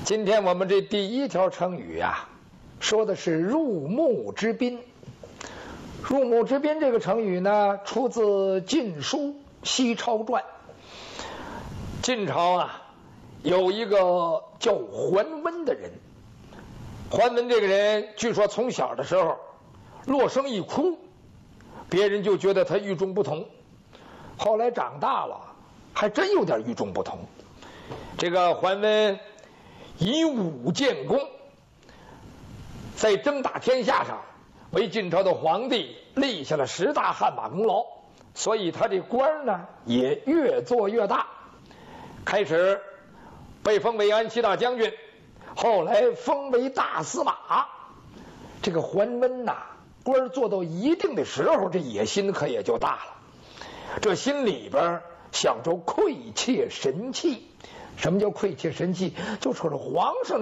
今天我们这第一条成语啊，说的是入木之宾。入木之宾这个成语呢，出自《晋书·西超传》。晋朝啊，有一个叫桓温的人。桓温这个人，据说从小的时候，落声一哭，别人就觉得他与众不同。后来长大了，还真有点与众不同。这个桓温以武建功，在征打天下上为晋朝的皇帝立下了10大汗马功劳，所以他这官呢也越做越大。开始被封为安西大将军，后来封为大司马。这个桓温呐，官做到一定的时候，这野心可也就大了。这心里边想着愧窃神器。什么叫愧窃神器？就说是皇上